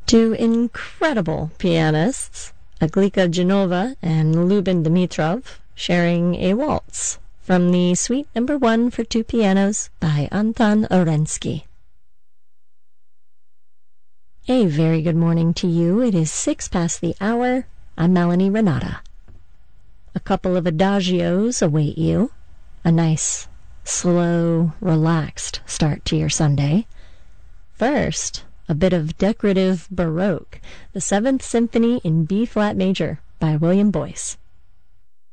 Two incredible pianists, Aglika Genova and Lubin Dimitrov, sharing a waltz from the Suite No. 1 for two pianos by Anton Orensky. A very good morning to you. It is 6 past the hour. I'm Melanie Renata. A couple of adagios await you. A nice, slow, relaxed start to your Sunday. First, a bit of decorative Baroque, the 7th Symphony in B-flat major by William Boyce.